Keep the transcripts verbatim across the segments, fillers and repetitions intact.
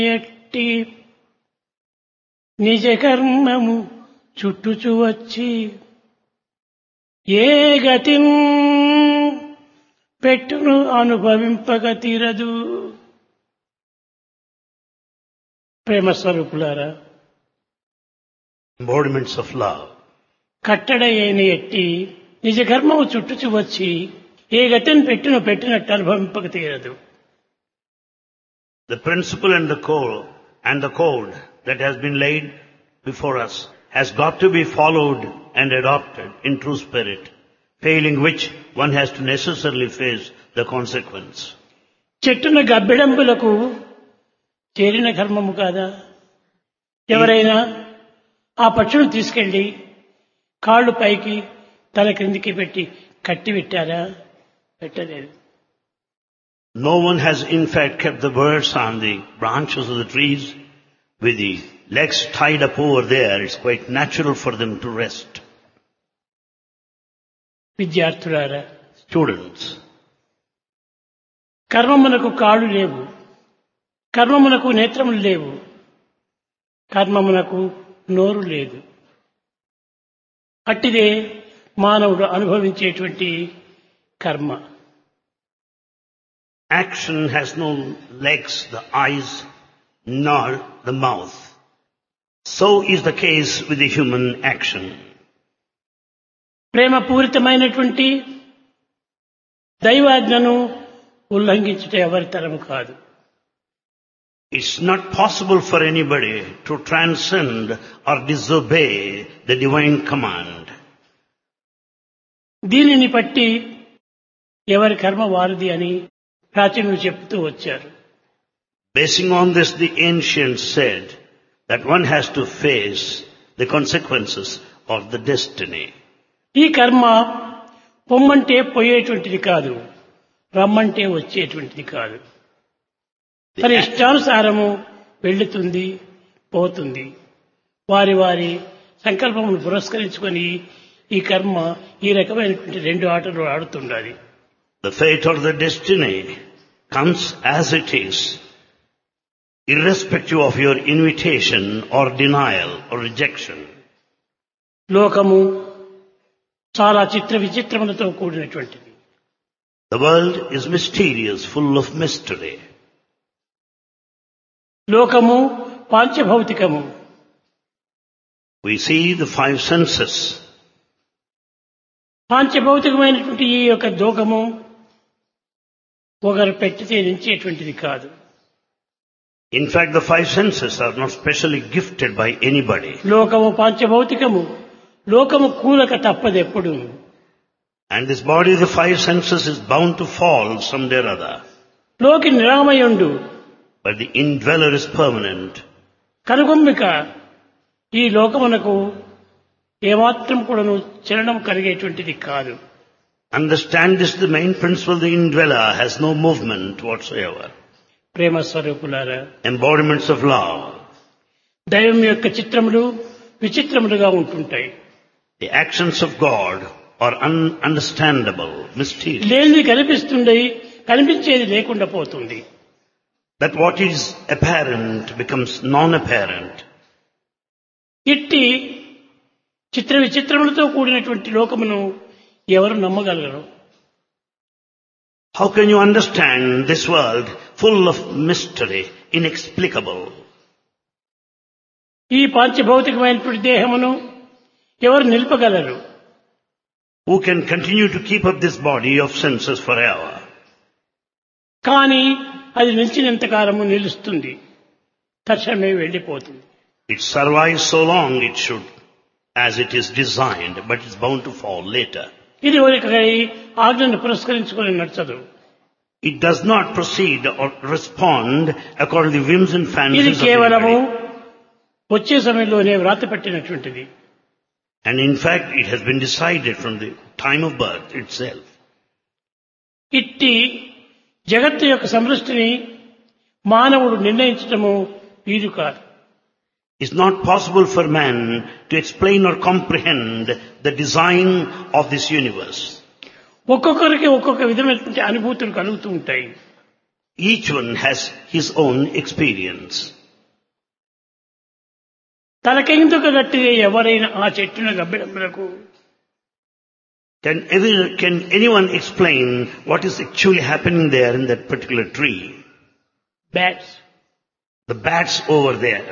ఎట్టి నిజ కర్మము చుట్టుచు వచ్చి ఏ గతిం పెట్టును అనుభవింపక తీరదు. ప్రేమ స్వరూపులారా, embodiments of love. కట్టడ అయిన ఎట్టి నిజ కర్మము చుట్టుచు వచ్చి ఏ గతిని పెట్టును పెట్టినట్టు అనుభవింపక తీరదు. The principle and the code and the code that has been laid before us has got to be followed and adopted in true spirit, failing which one has to necessarily face the consequence. చెట్టున గబ్బిడంబులకు చేరిన కర్మము కాదా? ఎవరైనా ఆ పక్షును తీసుకెళ్లి కాళ్ళు పైకి తల క్రిందికి పెట్టి కట్టి పెట్టారా? పెట్టలేదు. No one has in fact kept the birds on the branches of the trees with the legs tied up over there. It's quite natural for them to rest. విద్యార్థులారా, Students, కర్మమునకు కాళ్ళు లేవు, కర్మమునకు నేత్రములు లేవు, కర్మమునకు నోరు లేదు. అట్టిదే మానవుడు అనుభవించేటువంటి కర్మ. action has no legs, the eyes, nor the mouth. So is the case with the human action. ప్రేమ పూరితమైనటువంటి దైవాజ్ఞను ఉల్లంఘించుట ఎవరి తరము కాదు. It's not possible for anybody to transcend or disobey the divine command. దీనిని బట్టి ఎవరి కర్మ వారిది అని ప్రాచీనులు చెప్తూ వచ్చారు. Basing on this, the ancients said that one has to face the consequences of the destiny. ఈ కర్మ పొమ్మంటే పోయేటువంటిది కాదు, రమ్మంటే వచ్చేటువంటిది కాదు. తన ఇష్టానుసారము వెళ్తుంది, పోతుంది. వారి వారి సంకల్పమును పురస్కరించుకొని ఈ కర్మ ఈ రకమైనటువంటి రెండు ఆటలు ఆడుతుండాలి. The fate or the destiny comes as it is, irrespective of your invitation or denial or rejection. లోకము చాలా చిత్ర విచిత్రములతో కూడినటువంటిది. The world is mysterious, full of mystery. లోకము పాంచభౌతికము. We see the five senses. పాంచభౌతికమైనటువంటి ఈ యొక్క లోకము ఒకరు పెట్టితే నించేటువంటిది కాదు. In fact, the five senses are not specially gifted by anybody. లోకము పాంచభౌతికము, లోకము కూలక తప్పదెప్పుడు. And this body, the five senses, is bound to fall someday or other. లోకి నిరామయుండు, But the indweller is permanent. కనుగొమ్మిక ఈ లోకమునకు ఏమాత్రం కూడాను చలనం కలిగేటువంటిది కాదు. Understand this, the main principle, the indweller has no movement whatsoever. ప్రేమ స్వరూపులారా, Embodiments of love. దైవం యొక్క చిత్రములు విచిత్రములుగా ఉంటుంటాయి. The actions of God are ununderstandable, mysterious. లేనిది కనిపిస్తుండే, కనిపించేది లేకుండా పోతుంది. That what is apparent becomes non-apparent. ఇట్టి చిత్ర విచిత్రములతో కూడినటువంటి లోకమును ఎవరు నమ్మగలరు? How can you understand this world full of mystery, inexplicable? ఈ పాంచభౌతికమైనటువంటి దేహమును ఎవరు నిలుపగలరు? Who can continue to keep up this body of senses forever? కానీ అది నిలిచినంత కాలము నిలుస్తుంది, తక్షణమే వెళ్ళిపోతుంది. It survives so long it should, as it is designed, but it's bound to fall later. ఇది ఒకరి ఆజ్ఞను పురస్కరించుకొని నడచదు. It does not proceed or respond according to the whims and ఇది fancies of కేవలము anybody. వచ్చే సమయంలోనే వ్రాత పెట్టినటువంటిది. And in fact, it has been decided from the time of birth itself. ఇట్టి జగత్తు యొక్క సమృష్టిని మానవుడు నిర్ణయించటము వీలు కాదు. It's not possible for man to explain or comprehend the design of this universe. ఒక్కొక్కరికి ఒక్కొక్క విధమైనటువంటి అనుభూతులు కలుగుతూ ఉంటాయి. Each one has his own experience. తలకెందుకు గట్టిగా ఎవరైనా ఆ చెట్టును గబ్బిడములకు Can, ever, can anyone explain what is actually happening there in that particular tree? Bats The bats over there.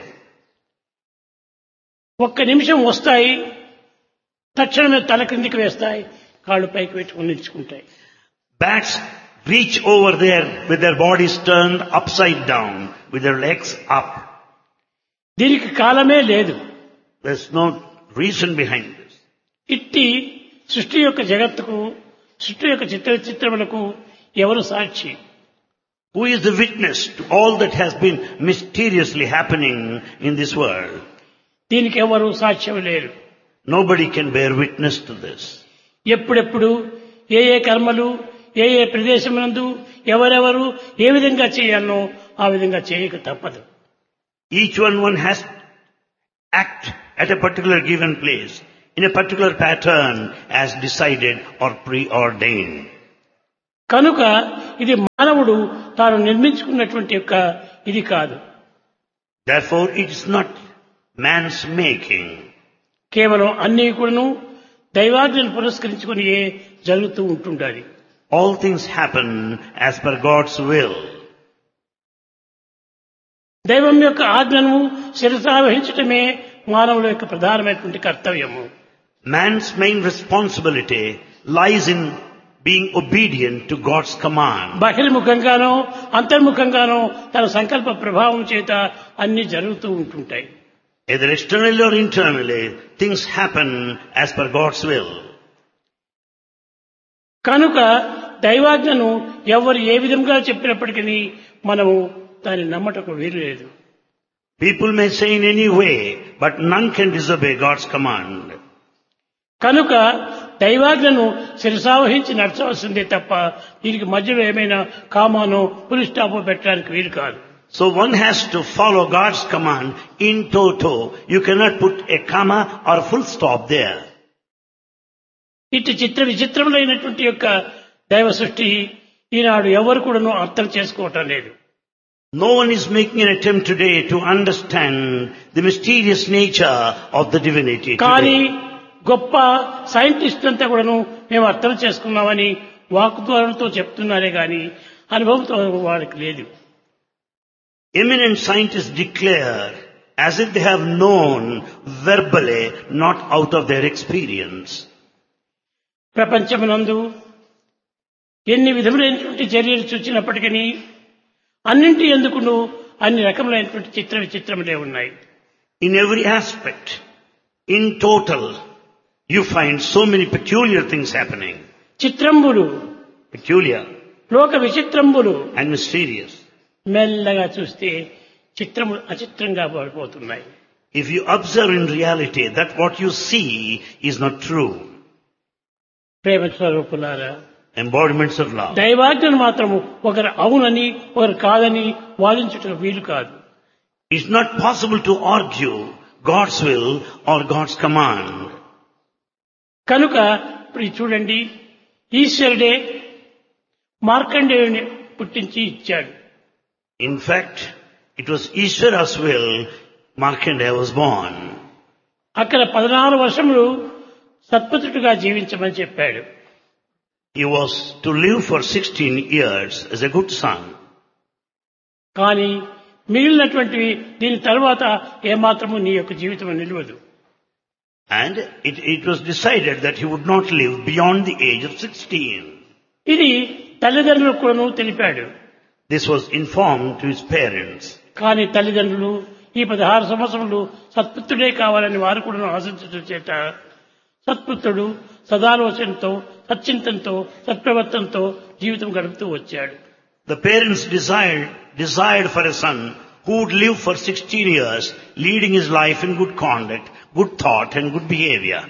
ఒక్క నిమిషం వస్తాయి, తక్షణమే తల క్రిందికి వేస్తాయి, కాళ్ళు పైకి పెట్టుకుని నిలుచుకుంటాయి. Bats reach over there with their bodies turned upside down, with their legs up. దీనికి కాలమే లేదు. There's no reason behind this. ఇట్టి సృష్టి యొక్క జగత్తుకు, సృష్టి యొక్క చిత్ర చిత్రములకు ఎవరు సాక్షి? Who is the witness to all that has been mysteriously happening in this world? దీనికి ఎవరు సాక్ష్యం లేరు. Nobody can bear witness to this. ఎప్పుడెప్పుడు ఏ ఏ కర్మలు ఏ ఏ ప్రదేశమునందు ఎవరెవరు ఏ విధంగా చేయాలనో ఆ విధంగా చేయక తప్పదు. Each one one has to act at a particular given place, in a particular pattern as decided or preordained. కనుక ఇది మానవుడు తాను నిర్మించుకున్నటువంటి యొక్క ఇది కాదు. Therefore it is not man's making. కేవలం అన్నీ కూడాను దైవాజ్ఞను పురస్కరించుకుని జరుగుతూ ఉంటుండాలి. All things happen as per God's will. దైవం యొక్క ఆజ్ఞను శిరసావహించటమే మానవుల యొక్క ప్రధానమైనటువంటి కర్తవ్యము. Man's main responsibility lies in being obedient to God's command. బహిర్ముఖంగానో అంతర్ముఖంగానో తన సంకల్ప ప్రభావం చేత అన్ని జరుగుతూ ఉంటుంటాయి. Either externally or internally, things happen as per God's will. కనుక దైవాజ్ఞను ఎవరు ఏ విధంగా చెప్పినప్పటికీ మనము దాన్ని నమ్మటకు వీలు లేదు. People may say in any way, but none can disobey God's command. కనుక దైవాజ్ఞను శిరసావహించి నడచవలసిందే తప్ప దీనికి మధ్యలో ఏమైనా కామానో పులి స్టాపో పెట్టడానికి వీలు కాదు. So one has to follow God's command in toto. You cannot put a comma or a full stop there. ఇటు చిత్ర విచిత్రములైనటువంటి యొక్క దైవ సృష్టి ఈనాడు ఎవరు కూడాను అర్థం చేసుకోవటం లేదు. No one is making an attempt today to understand the mysterious nature of the divinity కానీ today. గొప్ప సైంటిస్ట్ అంతా కూడాను మేము అర్థం చేసుకున్నామని వాక్ద్వారంతో చెప్తున్నారే గాని అనుభవంతో వాళ్ళకి లేదు. Eminent scientists declare as if they have known verbally, not out of their experience. ప్రపంచమునందు ఎన్ని విధములైనటువంటి చర్యలు చూచినప్పటికీ అన్నింటి ఎందుకును అన్ని రకములైనటువంటి చిత్ర విచిత్రములే ఉన్నాయి. In every aspect, in total, you find so many peculiar things happening. చిత్రంబులు, Peculiar లోక విచిత్రంబులు. and mysterious. మెల్లగా చూస్తే చిత్రములు అచిత్రంగా పడిపోతున్నాయి. If you observe in reality that what you see is not true, ప్రేమ స్వరూపులారా, embodiments of love. దైవాజ్ఞను మాత్రము ఒకరు అవునని ఒకరు కాదని వాదించుటకు వీలు కాదు. It's not possible to argue God's will or God's command. కనుక ఇప్పుడు ఇది చూడండి, ఈశ్వరుడే మార్కండేయుని పుట్టించి ఇచ్చాడు. In fact, it was Ishvara's will Markandeya was born. అక్కడ పదనాలుగు వర్షములు సత్పుత్రుడిగా జీవించమని చెప్పాడు. He was to live for sixteen years as a good son. కానీ మిగిలినటువంటివి దీని తర్వాత ఏమాత్రము నీ యొక్క జీవితం నిలవదు. And it, it was decided that he would not live beyond the age of sixteen. ఇది తల్లిదండ్రులకు కూడాను తెలిపాడు. This was informed to his parents. కానీ తల్లిదండ్రులు ఈ పదహారు సంవత్సరములు సత్పుత్రుడే కావాలని వారు కూడా ఆశించడం చేత సత్పుత్రుడు సదాలోచనతో సచ్చింతంతో సత్ప్రవర్తనతో జీవితం గడుపుతూ వచ్చాడు. The parents desired, desired for a son who would live for sixteen years, leading his life in good conduct, good thought and good behavior.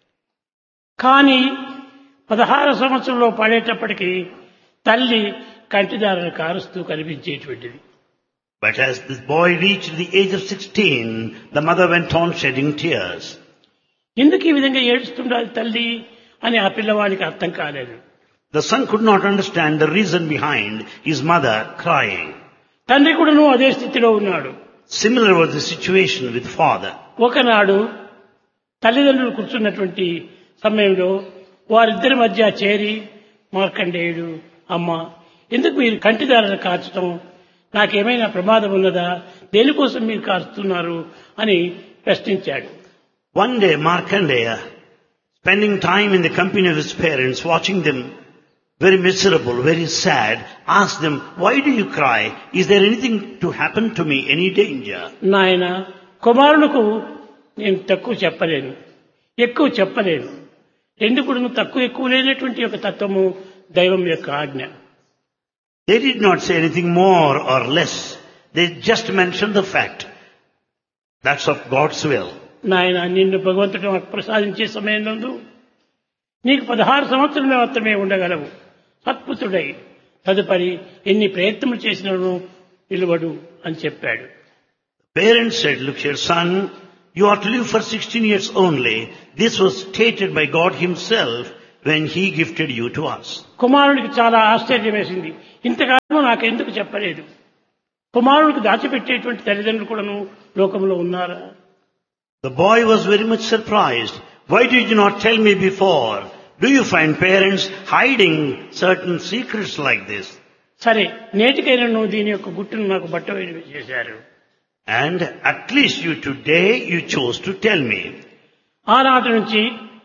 కానీ పదహారు సంవత్సరంలో పడేటప్పటికీ తల్లి కంటిదారులు కారుస్తూ కనిపించేటువంటిది. But as this boy reached the age of sixteen, the mother went on shedding tears. ఎందుకు ఈ విధంగా ఏడుస్తుండాలి తల్లి అని ఆ పిల్లవాడికి అర్థం కాలేదు. The son could not understand the reason behind his mother crying. తండ్రి కూడాను అదే స్థితిలో ఉన్నాడు. Similar was the situation with father. ఒకనాడు తల్లిదండ్రులు కూర్చున్నటువంటి సమయంలో వారిద్దరి మధ్య చేరి మార్కండేయుడు, అమ్మ ఎందుకు మీరు కంటిదారులు కాచటం, నాకేమైనా ప్రమాదం ఉన్నదా, దేనికోసం మీరు కాస్తున్నారు అని ప్రశ్నించాడు. One day Markandeya, spending time in the company of his parents, watching them very miserable, very sad, asked them, why do you cry? Is there anything to happen to me, any danger? నాయన, కుమారులకు నేను తక్కువ చెప్పలేను, ఎక్కువ చెప్పలేను. ఎందుకు తక్కువ ఎక్కువ లేనటువంటి ఒక తత్వము దైవం యొక్క ఆజ్ఞ. They did not say anything more or less. They just mentioned the fact. That's of God's will. నాయన, నిన్ను భగవంతుడు నాకు ప్రసాదించే సమయంలో నీకు పదహారు సంవత్సరాలు మాత్రమే ఉండగలవు. సత్పుత్రుడై తదుపరి ఎన్ని ప్రయత్నములు చేసినను నిలబడు అని చెప్పాడు. Parents said, look here son, you ought to live for sixteen years only. This was stated by God himself when he gifted you to us. కుమారుడికి చాలా ఆశ్చర్యం వేసింది. ఇంతకాలం నాకు ఎందుకు చెప్పలేదు? కుమారుడికి దాచిపెట్టేటువంటి తల్లిదండ్రులు కూడాను లోకంలో ఉన్నారా? The boy was very much surprised. Why did you not tell me before? Do you find parents hiding certain secrets like this? సరే, నేటికైనా నువ్వు దీని యొక్క గుట్టును నాకు బట్ట చేశారు. And at least you today you chose to tell me. ఆనాటి నుంచి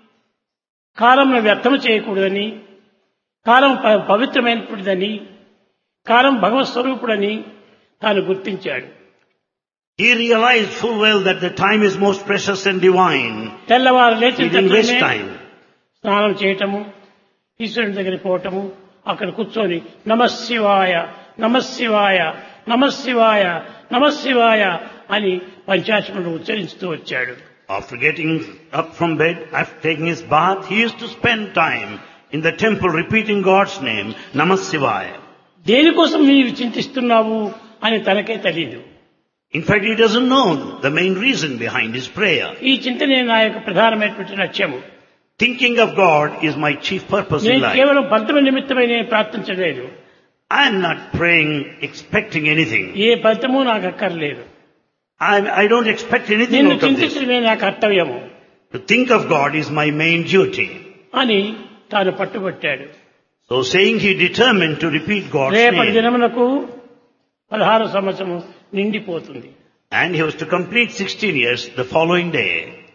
కాలంను వ్యర్థం చేయకూడదని, కాలం పవిత్రమైనటువంటిదని, కాలం భగవత్ స్వరూపుడని తాను గుర్తించాడు. He realized full well that the time is most precious and divine. తెల్లవారు లేచిన He didn't waste time. స్నానం చేయటము, ఈశ్వరుని దగ్గర పోవటము, అక్కడ కూర్చొని నమశివాయ నమశివాయ నమశివాయ నమశివాయ అని పంచాక్షరములు ఉచ్చరిస్తూ వచ్చాడు. After getting up from bed, after taking his bath, he used to spend time in the temple repeating God's name, Namah Shivaya. దేనికోసం నీవు చింతిస్తున్నావు అని తనకే తెలియదు. In fact, he doesn't know the main reason behind his prayer. ఈ చింతనే నా యొక్క ప్రధానమైనటువంటి లక్ష్యము. Thinking of God is my chief purpose in నేను life. కేవలం ఫలితమ నిమిత్తమై నేను ప్రార్థించలేదు. I am not praying expecting anything. ఏ ఫలితము నాకు అక్కర్లేదు. I, I don't expect anything నిన్ను out of this. చింతించడమే నా కర్తవ్యము To think of God is my main duty. అని తాను పట్టుబట్టాడు. So saying, he determined to repeat God's రేపటి name. దినమునకు పదహారు సంవత్సరము నిండిపోతుంది. And he was to complete sixteen years the following day.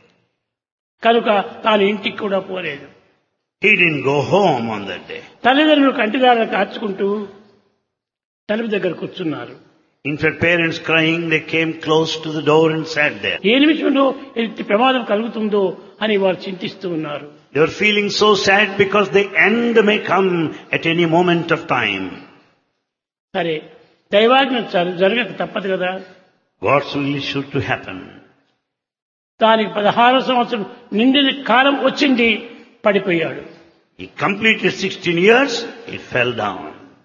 కనుక తాను ఇంటికి కూడా పోలేదు. He didn't go home on that day. తల్లిదండ్రులు కంటిదారులు కార్చుకుంటూ తలుపు దగ్గర కూర్చున్నారు. In fact, parents crying, they came close to the door and sat there. ఏ నిమిషంలో ఎట్టి ప్రమాదం కలుగుతుందో అని వారు చింతిస్తూ ఉన్నారు. They were feeling so sad because the end may come at any moment of time. సరే, దైవాజ్ఞ జరగక తప్పదు కదా. God's will is sure to happen. దానికి పదహారు సంవత్సరం నిండిన కాలం వచ్చింది, పడిపోయాడు. He completed sixteen years, he fell down.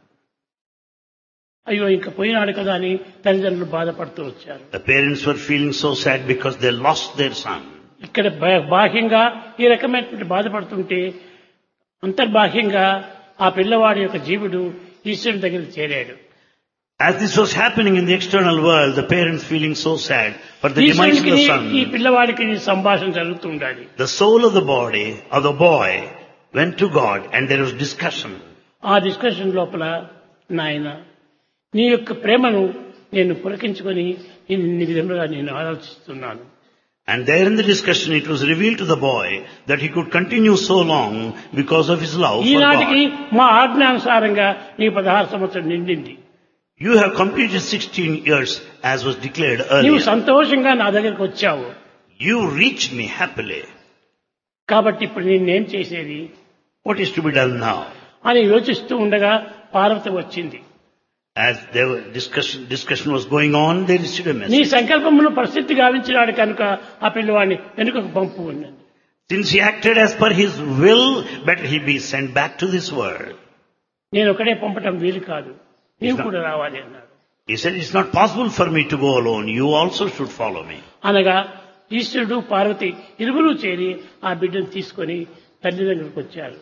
అయ్యో, ఇంకా పోయినాడు కదా అని తల్లిదండ్రులు బాధపడుతూ వచ్చారు. The parents were feeling so sad because they lost their son. ఇక్కడ బాహ్యంగా ఈ రకమైనటువంటి బాధపడుతుంటే అంతర్బాహ్యంగా ఆ పిల్లవాడి యొక్క జీవుడు ఈశ్వరుని దగ్గరికి చేరాడు. As this was happening in the external world, the parents feeling so sad for the demise of the ఈ son, పిల్లవాడికి సంభాషణ జరుగుతూ ఉండాలి. the soul of the body of the boy went to God and there was discussion. ఆ discussion లోపల, నాయన నీ యొక్క ప్రేమను నేను పులకించుకొని ఇన్ని విధములుగా నేను ఆలోచిస్తున్నాను. And there in the discussion it was revealed to the boy that he could continue so long because of his love for ఈనాటికి God. మా ఆజ్ఞానుసారంగా నీ పదహారు సంవత్సరం నిండింది. You have completed sixteen years as was declared నీవు earlier. సంతోషంగా నా దగ్గరికి వచ్చావు. You reached me happily. కాబట్టి ఇప్పుడు నేనేం చేసేది What is to be done now? అని యోచిస్తూ ఉండగా పార్వతి వచ్చింది. As there were discussion, discussion was going on, they received a నీ message. సంకల్పమును పరిస్థితి గావించినాడు కనుక ఆ పిల్లవాడిని వెనుకకు పంపు ఉన్నది. Since he acted as per his will, better he be sent back to this world. నేను ఒకడే పంపటం వీలు కాదు, నీవు కూడా రావాలి అన్నాడు. He said, it's not possible for me to go alone. You also should follow me. అనగా ఈశ్వరుడు పార్వతి ఇరువురు చేరి ఆ బిడ్డను తీసుకొని తల్లిదండ్రులకు వచ్చారు.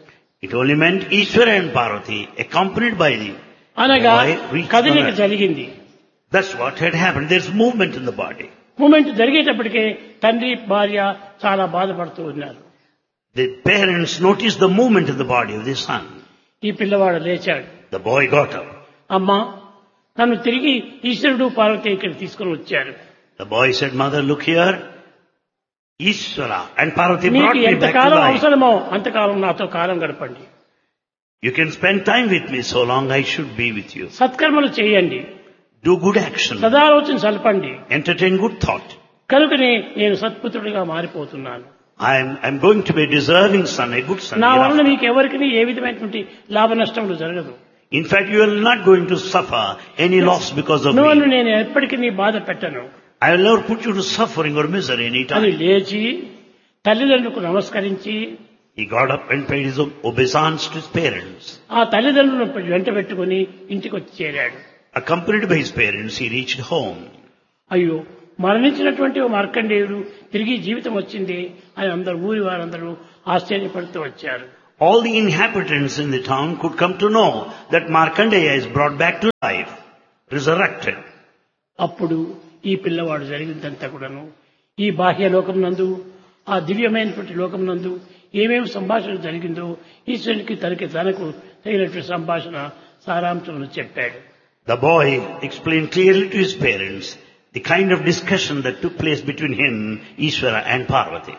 It only meant Ishvara and Parvati accompanied by the అనగా boy reached కదలిక the earth. జరిగింది. That's what had happened. There's movement in the body. Moment జరిగేటప్పటికే తండ్రి భార్య చాలా బాధపడుతూ ఉన్నారు. The parents noticed the movement in the body of the son. ఈ పిల్లవాడు లేచాడు. The boy got up. అమ్మా, నన్ను తిరిగి ఈశ్వరుడు పార్వతి ఇక్కడ తీసుకుని వచ్చారు. The boy said, Mother, look here. Ishvara and Parvati మీకు brought me back to ఎంతకాలం life. అవసరమో అంతకాలం నాతో కాలం గడపండి. You can spend time with me so long I should be with you. సత్కర్మలు చేయండి, Do good action. సదాలోచన సల్పండి. Entertain good thought. కనుకనే నేను సత్పుత్రుడిగా మారిపోతున్నాను. I'm, I'm going to be a deserving son, a good son. నా వలన hereafter. మీకు ఎవరికి ఏ విధమైనటువంటి లాభ నష్టములు జరగదు. In fact, you are not going to suffer any loss because of నువ్వు me. నేను ఎప్పటికీ నీ బాధ పెట్టను I will never put you to suffering or misery any అని time. లేచి తల్లిదండ్రులకు నమస్కరించి He got up and paid his obeisance to his parents. ఆ తల్లిదండ్రులను వెంట పెట్టుకుని ఇంటికి వచ్చి చేరాడు. Accompanied by his parents, he reached home. అయ్యో, మరణించినటువంటి ఓ మార్కండేయుడు తిరిగి జీవితం వచ్చింది అని అందరు ఊరి వారందరూ ఆశ్చర్యపడుతూ వచ్చారు. All the inhabitants in the town could come to know that Markandeya is brought back to life, resurrected. అప్పుడు ఈ పిల్లవాడు జరిగిందంతా కూడాను ఈ బాహ్య లోకం నందు, ఆ దివ్యమైనటువంటి లోకం నందు ఏమేమి సంభాషణ జరిగిందో ఈశ్వరునికి తనకి తనకు తగినటువంటి సంభాషణ సారాంశంలో చెప్పాడు. The boy explained clearly to his parents the kind of discussion that took place between him, Ishvara and Parvati.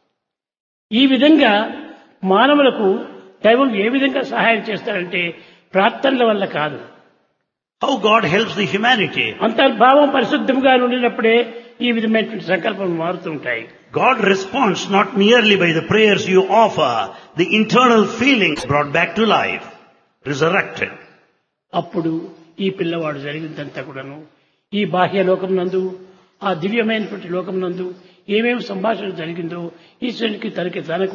ఈ విధంగా మానవులకు దైవం ఏ విధంగా సహాయం చేస్తాడంటే ప్రార్థనల వల్ల కాదు. How God helps the humanity. అంతర్భావం పరిశుద్ధంగా ఉండినప్పుడే ఈ విధమైనటువంటి సంకల్పం మారుతుంటాయి. God responds not merely by the prayers you offer, the internal feelings brought back to life, resurrected. అప్పుడు ఈ పిల్లవాడు జరిగిందంతా కూడాను ఈ బాహ్య లోకం నందు, ఆ దివ్యమైనటువంటి లోకం నందు ఏమేమి సంభాషణ జరిగిందో ఈశ్వరునికి తనకి తనకు